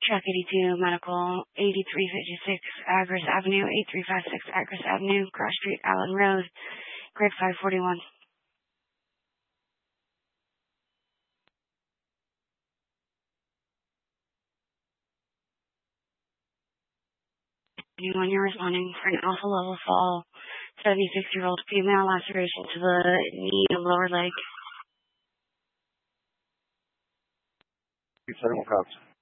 Track 82, Medical, 8356 Agris Avenue, 8356 Agris Avenue, Cross Street, Allen Road, grade 541. Anyone you're responding for an alpha level fall, 76-year-old female, laceration to the knee and lower leg. Federal cops.